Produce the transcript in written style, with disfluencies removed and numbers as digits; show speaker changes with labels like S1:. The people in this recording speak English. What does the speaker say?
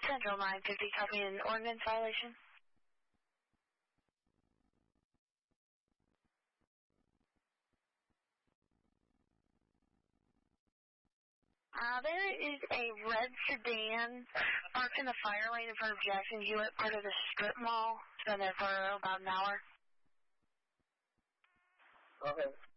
S1: Central 950, copy an ordinance violation. There is a red sedan parked in the fire lane in front of Jackson Hewitt, part of the strip mall. It's been there for about an hour.
S2: Okay.